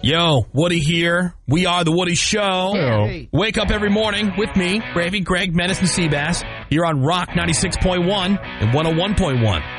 Yo, Woody here. We are the Woody Show. Hey. Wake up every morning with me, Ravy, Greg, Menace, and Seabass here on Rock 96.1 and 101.1.